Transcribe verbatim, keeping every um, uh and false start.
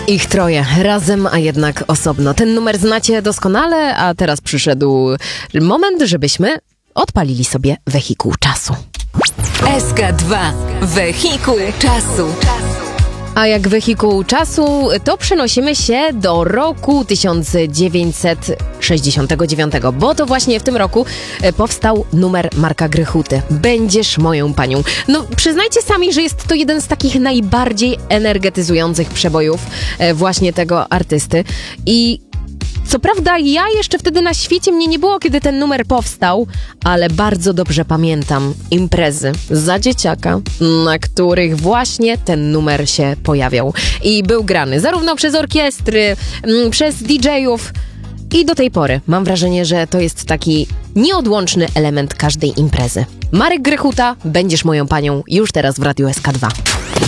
Ich troje, razem, a jednak osobno. Ten numer znacie doskonale, a teraz przyszedł moment, żebyśmy odpalili sobie wehikuł czasu. S K dwa. Wehikuł czasu. A jak wehikuł czasu, to przenosimy się do roku tysiąc dziewięćset sześćdziesiątego dziewiątego, bo to właśnie w tym roku powstał numer Marka Grechuty. Będziesz moją panią. No, przyznajcie sami, że jest to jeden z takich najbardziej energetyzujących przebojów właśnie tego artysty. I co prawda ja jeszcze wtedy na świecie mnie nie było, kiedy ten numer powstał, ale bardzo dobrze pamiętam imprezy za dzieciaka, na których właśnie ten numer się pojawiał. I był grany zarówno przez orkiestry, przez D J-ów i do tej pory mam wrażenie, że to jest taki nieodłączny element każdej imprezy. Marek Grechuta, Będziesz moją panią, już teraz w Radiu S K dwa.